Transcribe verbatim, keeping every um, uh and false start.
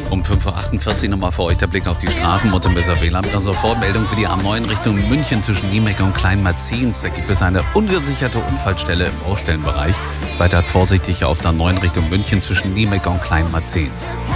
Um fünf Uhr achtundvierzig nochmal für euch der Blick auf die Straßen. Muss im besser W L A N mit unserer Vormeldung für die A neun Richtung München zwischen Niemek und Kleinmarzins. Da gibt es eine ungesicherte Unfallstelle im Baustellenbereich. Seid halt vorsichtig auf der A neun Richtung München zwischen Niemek und Kleinmarzins.